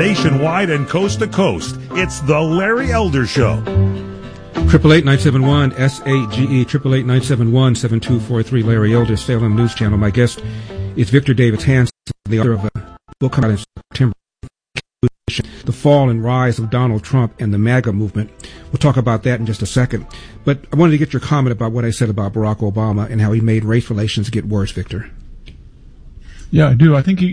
nationwide and coast to coast. It's the Larry Elder Show. 888-971-SAGE, 888-971-7243, Larry Elder, Salem News Channel. My guest is Victor Davis Hanson, the author of a book coming out in September, The Fall and Rise of Donald Trump and the MAGA Movement. We'll talk about that in just a second. But I wanted to get your comment about what I said about Barack Obama and how he made race relations get worse, Victor. Yeah, I do. I think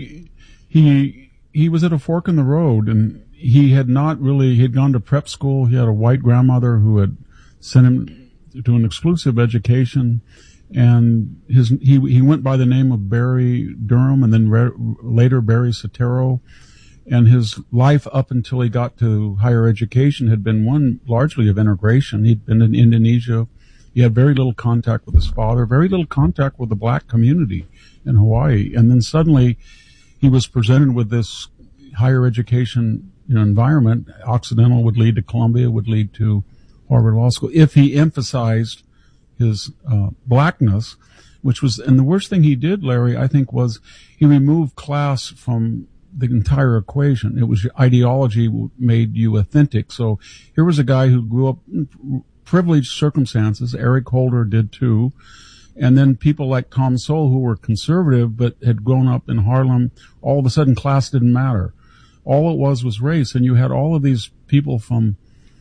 he was at a fork in the road, and he had gone to prep school. He had a white grandmother who had sent him to an exclusive education, and he went by the name of Barry Durham, and then later Barry Soetoro. And his life up until he got to higher education had been one largely of integration. He'd been in Indonesia. He had very little contact with his father, very little contact with the black community in Hawaii. And then suddenly he was presented with this higher education environment. Occidental would lead to Columbia, would lead to Harvard Law School, if he emphasized his blackness, and the worst thing he did, Larry, I think, was he removed class from the entire equation. It was ideology made you authentic. So here was a guy who grew up in privileged circumstances. Eric Holder did too. And then people like Tom Sowell, who were conservative but had grown up in Harlem, all of a sudden class didn't matter. All it was race. And you had all of these people from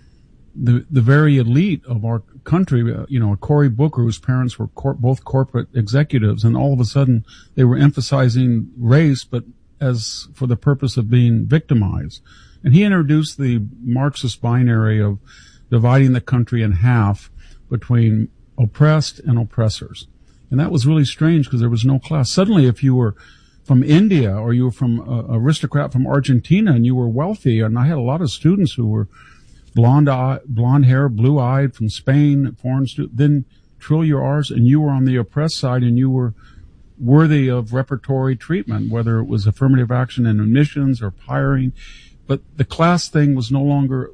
the very elite of our country, Cory Booker, whose parents were both corporate executives, and all of a sudden they were emphasizing race, but as for the purpose of being victimized. And he introduced the Marxist binary of dividing the country in half between oppressed and oppressors. And that was really strange because there was no class. Suddenly, if you were from India or you were from an aristocrat from Argentina and you were wealthy, and I had a lot of students who were blonde hair, blue-eyed from Spain, foreign students, then trill your R's, and you were on the oppressed side and you were worthy of repertory treatment, whether it was affirmative action in admissions or hiring. But the class thing was no longer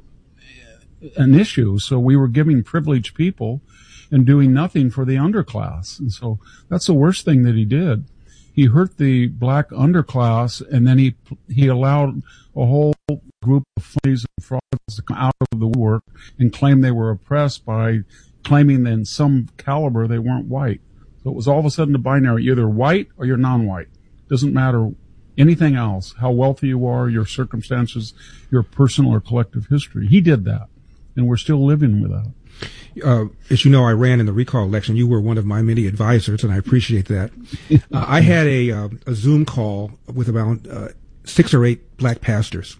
an issue, so we were giving privileged people and doing nothing for the underclass. And so that's the worst thing that he did. He hurt the black underclass, and then he allowed a whole group of phonies and frauds to come out of the woodwork and claim they were oppressed by claiming that in some caliber they weren't white. So it was all of a sudden a binary. You're either white or you're non-white. Doesn't matter anything else, how wealthy you are, your circumstances, your personal or collective history. He did that, and we're still living with that. As you know, I ran in the recall election. You were one of my many advisors, and I appreciate that. I had a Zoom call with about 6 or 8 black pastors.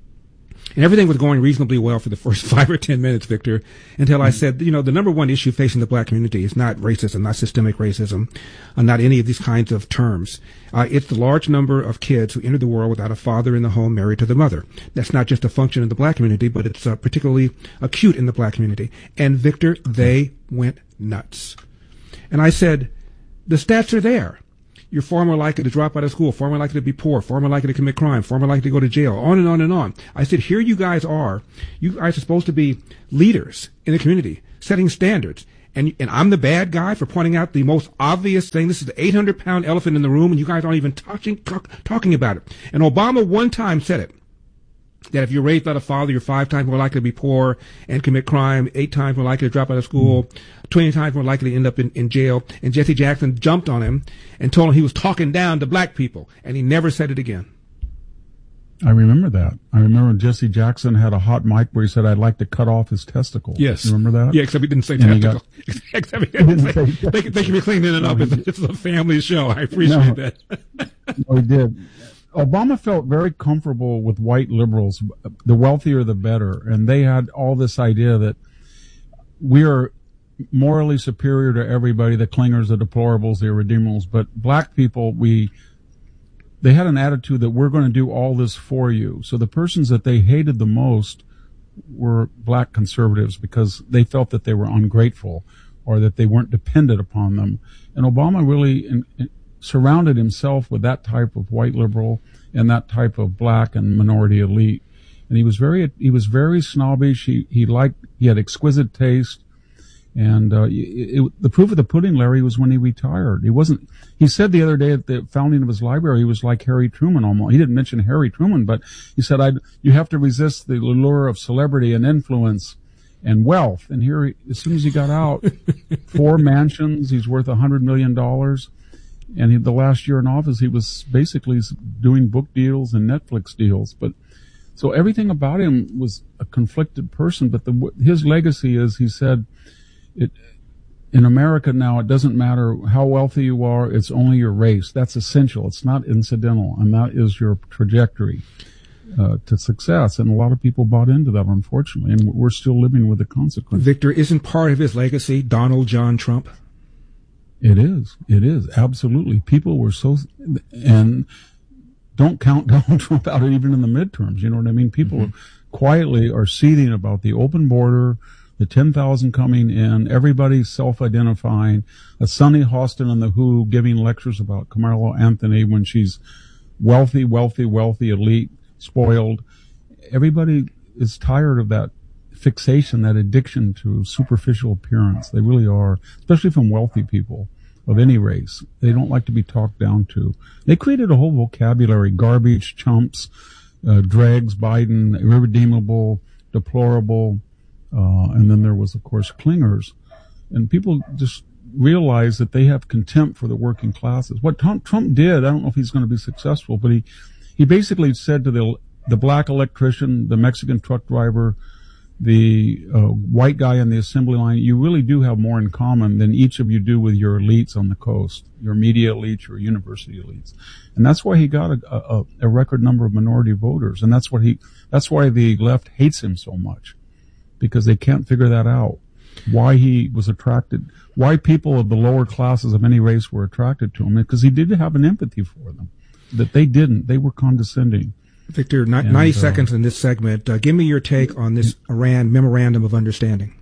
And everything was going reasonably well for the first 5 or 10 minutes, Victor, until I said, the number one issue facing the black community is not racism, not systemic racism, not any of these kinds of terms. It's the large number of kids who enter the world without a father in the home married to the mother. That's not just a function in the black community, but it's particularly acute in the black community. And, Victor, they went nuts. And I said, the stats are there. You're far more likely to drop out of school, far more likely to be poor, far more likely to commit crime, far more likely to go to jail, on and on and on. I said, here you guys are. You guys are supposed to be leaders in the community, setting standards. And I'm the bad guy for pointing out the most obvious thing. This is the 800-pound elephant in the room, and you guys aren't even talking about it. And Obama one time said it, that if you're raised by a father, you're 5 times more likely to be poor and commit crime, 8 times more likely to drop out of school, 20 times more likely to end up in jail. And Jesse Jackson jumped on him and told him he was talking down to black people, and he never said it again. I remember that. I remember Jesse Jackson had a hot mic where he said, I'd like to cut off his testicles. Yes. You remember that? Yeah, except he didn't say testicle. Except he didn't say, thank you for cleaning it up. It's a family show. I appreciate that. No, he did. Obama felt very comfortable with white liberals, the wealthier the better, and they had all this idea that we are morally superior to everybody, the clingers, the deplorables, the irredeemables, but black people, they had an attitude that we're going to do all this for you. So the persons that they hated the most were black conservatives because they felt that they were ungrateful or that they weren't dependent upon them. And Obama really surrounded himself with that type of white liberal and that type of black and minority elite. And he was very snobbish. He had exquisite taste. And the proof of the pudding, Larry, was when he retired. He said the other day at the founding of his library, he was like Harry Truman almost. He didn't mention Harry Truman, but he said, you have to resist the lure of celebrity and influence and wealth. And here, as soon as he got out, 4 mansions, he's worth $100 million. And the last year in office, he was basically doing book deals and Netflix deals. But so everything about him was a conflicted person. But his legacy is, he said, in America now, it doesn't matter how wealthy you are, it's only your race. That's essential. It's not incidental, and that is your trajectory to success. And a lot of people bought into that, unfortunately, and we're still living with the consequences. Victor, isn't part of his legacy Donald John Trump? It is. It is. Absolutely. People were and don't count Donald Trump out even in the midterms. You know what I mean? People quietly are seething about the open border, the 10,000 coming in, everybody self-identifying, a Sunny Hostin and the Who giving lectures about Carmelo Anthony when she's wealthy, elite, spoiled. Everybody is tired of that fixation, that addiction to superficial appearance. They really are, especially from wealthy people of any race. They don't like to be talked down to. They created a whole vocabulary: garbage, chumps, dregs, Biden, irredeemable, deplorable, and then there was, of course, clingers. And people just realize that they have contempt for the working classes. What Trump did, I don't know if he's going to be successful, but he basically said to the black electrician, the Mexican truck driver, the white guy on the assembly line, you really do have more in common than each of you do with your elites on the coast, your media elites, your university elites. And that's why he got a record number of minority voters. And that's why the left hates him so much, because they can't figure that out. Why he was attracted, why people of the lower classes of any race were attracted to him, because he did have an empathy for them that they didn't. They were condescending. Victor, 90 seconds in this segment. Give me your take on this Iran Memorandum of Understanding.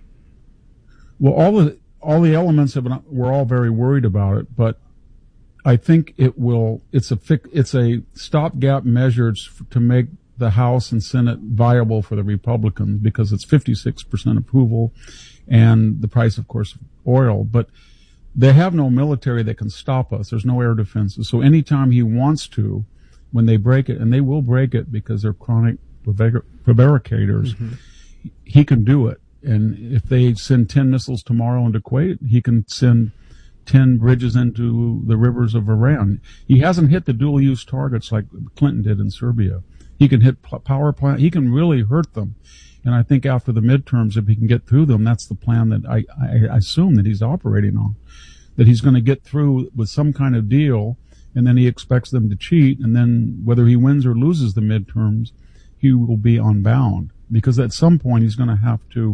Well, all the elements of it, we're all very worried about it, but I think it's a stopgap measure to make the House and Senate viable for the Republicans, because it's 56% approval and the price, of course, of oil. But they have no military that can stop us. There's no air defenses. So anytime he wants to, when they break it, and they will break it because they're chronic prevaricators, he can do it. And if they send 10 missiles tomorrow into Kuwait, he can send 10 bridges into the rivers of Iran. He hasn't hit the dual-use targets like Clinton did in Serbia. He can hit power plant. He can really hurt them. And I think after the midterms, if he can get through them, that's the plan that I assume that he's operating on, that he's going to get through with some kind of deal, and then he expects them to cheat, and then whether he wins or loses the midterms, he will be unbound, because at some point he's going to have to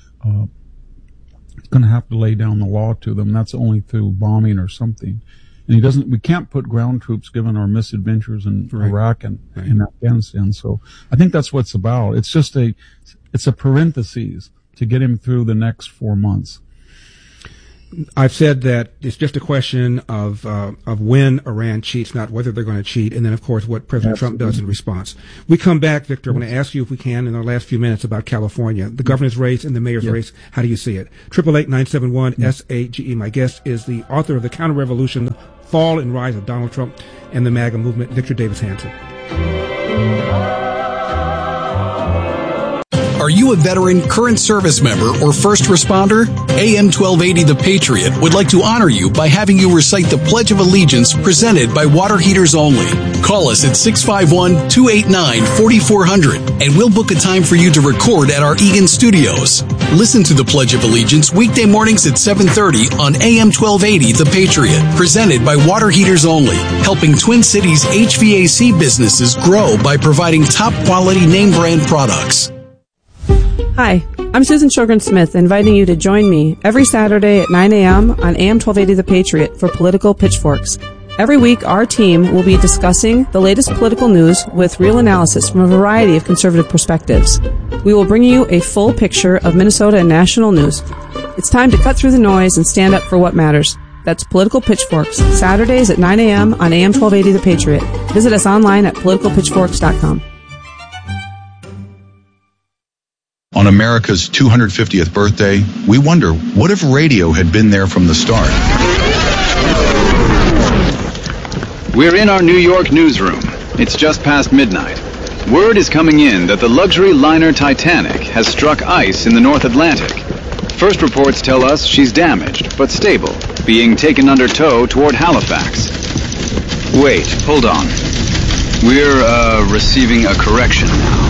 lay down the law to them. That's only through bombing or something. And we can't put ground troops, given our misadventures in Iraq and in Afghanistan. So I think that's what it's about. It's just it's a parenthesis to get him through the next 4 months. I've said that it's just a question of when Iran cheats, not whether they're going to cheat, and then, of course, what President Trump does in response. We come back, Victor. I want to ask you, if we can, in our last few minutes about California, the governor's race and the mayor's race. How do you see it? 888-971-SAGE. My guest is the author of The Counter-Revolution, The Fall and Rise of Donald Trump and the MAGA Movement, Victor Davis Hanson. Are you a veteran, current service member, or first responder? AM 1280 The Patriot would like to honor you by having you recite the Pledge of Allegiance presented by Water Heaters Only. Call us at 651-289-4400 and we'll book a time for you to record at our Eagan studios. Listen to the Pledge of Allegiance weekday mornings at 7:30 on AM 1280 The Patriot, presented by Water Heaters Only, helping Twin Cities HVAC businesses grow by providing top quality name brand products. Hi, I'm Susan Sjogren-Smith, inviting you to join me every Saturday at 9 a.m. on AM 1280 The Patriot for Political Pitchforks. Every week, our team will be discussing the latest political news with real analysis from a variety of conservative perspectives. We will bring you a full picture of Minnesota and national news. It's time to cut through the noise and stand up for what matters. That's Political Pitchforks, Saturdays at 9 a.m. on AM 1280 The Patriot. Visit us online at politicalpitchforks.com. On America's 250th birthday, we wonder, what if radio had been there from the start? We're in our New York newsroom. It's just past midnight. Word is coming in that the luxury liner Titanic has struck ice in the North Atlantic. First reports tell us she's damaged, but stable, being taken under tow toward Halifax. Wait, hold on. We're, receiving a correction now.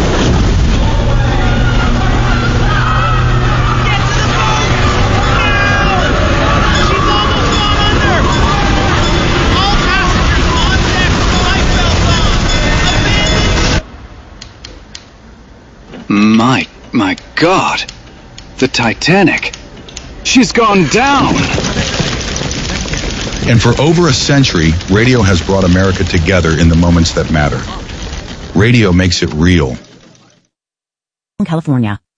My God, the Titanic, she's gone down. And for over a century, radio has brought America together in the moments that matter. Radio makes it real. California.